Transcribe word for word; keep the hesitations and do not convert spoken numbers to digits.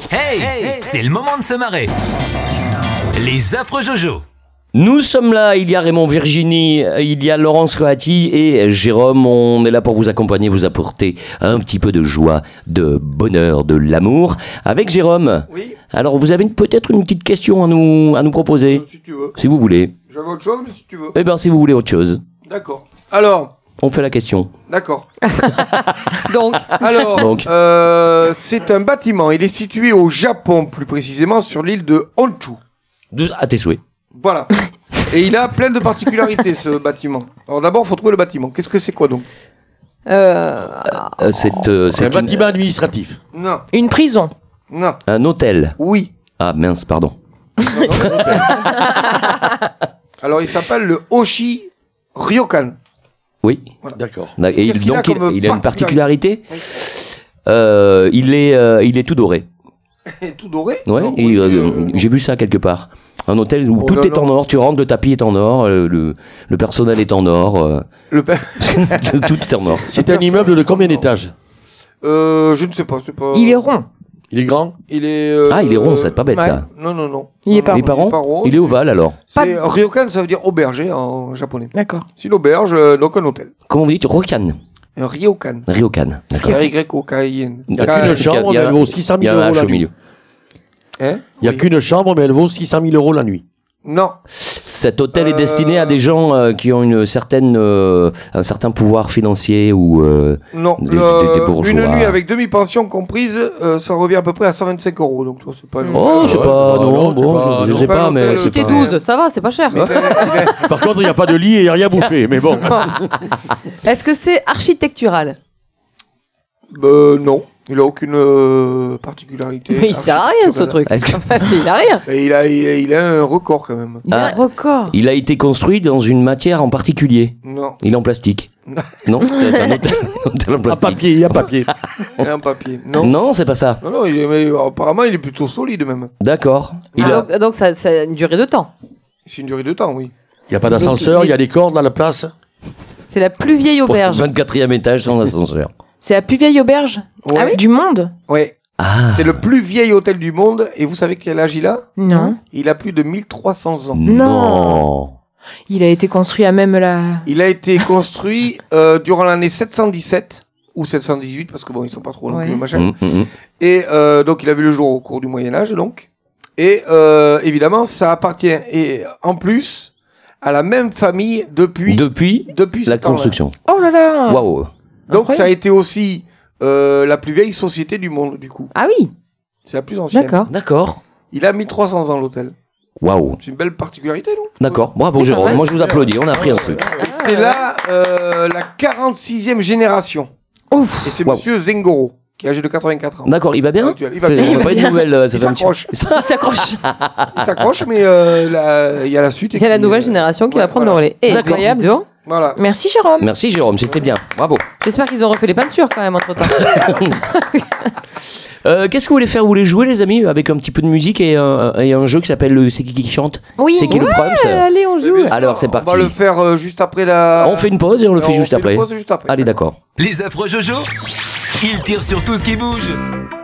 Hey, hey, c'est le moment de se marrer. Les affreux Jojo. Nous sommes là, il y a Raymond, Virginie, il y a Laurence Coati et Jérôme. On est là pour vous accompagner, vous apporter un petit peu de joie, de bonheur, de l'amour. Avec Jérôme. Oui. Alors, vous avez une- peut-être une petite question à nous, à nous proposer, Euh, si tu veux. si vous voulez. J'avais autre chose, mais si tu veux. Eh bien, si vous voulez autre chose, D'accord. Alors, on fait la question. d'accord. Donc, Alors, Donc. euh, c'est un bâtiment. Il est situé au Japon, plus précisément sur l'île de Honshu. De- à tes souhaits. Voilà. Et il a plein de particularités, ce bâtiment. Alors d'abord, il faut trouver le bâtiment. Qu'est-ce que c'est quoi donc? euh, Euh, c'est euh, C'est un c'est une- bâtiment administratif. Non. une prison. Non. un hôtel. Oui. Ah mince, pardon. Non, non, non. Alors, il s'appelle le Oshi Ryokan. Oui. D'accord. Et il- Qu'est-ce qu'il a donc, il, comme il a une particularité. particularité Euh, il, est, euh, il est tout doré. Tout doré? Ouais, Non, et, oui, euh, euh, j'ai vu ça quelque part. Un hôtel où Oh, tout non, est en non. or, tu rentres, le tapis est en or, euh, le, le personnel est en or, euh, Le père. tout est en or. C'est un immeuble de combien d'étages? Euh, je ne sais pas, c'est pas. Il est rond. Il est grand? Il est. euh, Ah, il est rond, c'est pas bête ouais. ça. Non, non, non. Il est Non, pas non, Il est pas rond rond. Il est ovale alors. C'est Ryokan, ça veut dire auberge hein, en japonais. D'accord. C'est une auberge, euh, donc un hôtel. Comment vous dites Ryokan. Un Ryokan. Ryokan, d'accord. R Y O K I N. Il n'y a Ah, qu'une il y a- chambre, il y mais a- elle vaut six cent Il y mille a un euros H la au milieu. nuit. Hein? Il n'y a Oui. qu'une chambre, mais elle vaut six cent mille euros la nuit. Non. Cet hôtel est Euh, destiné à des gens euh, qui ont une certaine, euh, un certain pouvoir financier ou... euh, Non. Des- Le- des- des bourgeois. Une nuit avec demi-pension comprise, euh, ça revient à peu près à cent vingt-cinq euros. Donc, toi, c'est pas. Oh, c'est ouais, pas... bah, non, non, c'est bon, pas- je, je non, sais pas pas, mais... l'hôtel, c'est Si t'es pas- douze, ça va, c'est pas cher. Mais, mais- Par contre, il n'y a pas de lit et il n'y a rien bouffé, mais bon. Est-ce que c'est architectural? euh, non. Il a aucune euh, particularité. Mais il sert à rien ce truc. Est-ce que- Il a rien. Et il a, il a, il a un record quand même. Il a Ah. un record. Il a été construit dans une matière en particulier. Non. Il est en plastique. Non, c'est un hôtel, un hôtel en À plastique. papier, il y a papier. Il a un papier. Non. Non, c'est pas ça. Non, non, il est, mais apparemment, il est plutôt solide même. D'accord. Il Ah, a... donc donc ça, ça a une durée de temps. C'est une durée de temps, oui. Il n'y a pas d'ascenseur, il y a des cordes à la place. C'est la plus vieille auberge. vingt-quatrième étage sans ascenseur. C'est la plus vieille auberge Ouais. Ah oui du monde? Ouais. Ah. C'est le plus vieil hôtel du monde. Et vous savez quel âge il a? Non. Il a plus de mille trois cents ans. Non. Il a été construit à même la... Il a été construit euh, durant l'année sept cent dix-sept ou sept cent dix-huit parce que bon, ils sont pas trop non Ouais. plus machin. Hum, hum, hum. Et euh, donc il a vu le jour au cours du Moyen Âge donc. Et euh, évidemment, ça appartient et en plus à la même famille depuis Depuis depuis ce la temps-là. construction. Oh là là. Waouh. Donc Incroyable. ça a été aussi euh, la plus vieille société du monde du coup. Ah oui, C'est la plus ancienne. d'accord. D'accord. Il a mille trois cents ans l'hôtel. Waouh. C'est une belle particularité, non? D'accord. Bravo C'est pas Jérôme. mal. Moi je vous applaudis. On a appris un truc. Et c'est là euh, la quarante-sixième génération. Ouf. Et c'est Waouh. Monsieur Zengoro, qui est âgé de quatre-vingt-quatre ans. D'accord. Il va bien. Actuel. Il va Fait- bien. on a pas eu de nouvelles. euh, Ça Il fait un petit- s'accroche. Il s'accroche. Il s'accroche, mais euh, la- il y a la suite. et C'est la qui, nouvelle euh, génération qui ouais, va prendre voilà. le relais. Et D'accord. incroyable. dis donc. Voilà. Merci Jérôme. Merci Jérôme. C'était bien. Bravo. J'espère qu'ils ont refait les peintures quand même entre temps. Euh, Qu'est-ce que vous voulez faire? Vous voulez jouer les amis avec un petit peu de musique et un, et un jeu qui s'appelle le C'est qui qui chante? Oui, C'est qui le problème ça allez, on joue. Eh bien, Alors, c'est parti. On va le faire euh, juste après la. On fait une pause et on le fait On juste fait une après. pause juste après. Allez d'accord. Les affreux Jojo. Ils tirent sur tout ce qui bouge.